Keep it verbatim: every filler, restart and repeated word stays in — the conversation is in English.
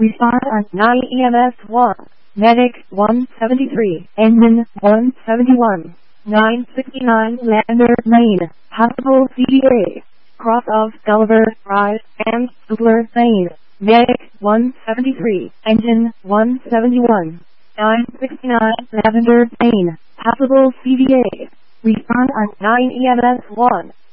Respond on nine E M S one. Medic one seventy-three. Engine one seventy-one. nine sixty-nine Lander Main. Possible C D A. Cross of Gulliver, Rise, and Subler Main. Medic one seventy-three. Engine one seventy-one. nine sixty-nine Lavender Main. Possible C D A. Respond on nine E M S one.